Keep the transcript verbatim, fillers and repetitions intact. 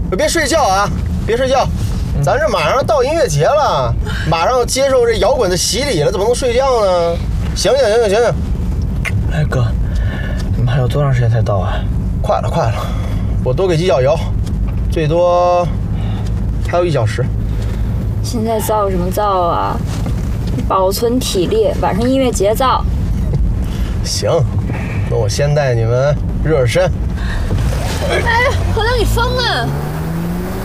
别睡觉啊，别睡觉，咱这马上到音乐节了，马上接受这摇滚的洗礼了，怎么能睡觉呢？醒醒醒醒醒醒！ 哎哥，你们还有多长时间才到啊？ 快了快了，我多给几脚油，最多还有一小时。 现在造什么造啊？保存体力，晚上音乐节造。 行，那我先带你们热热身。 哎，何总，你疯了！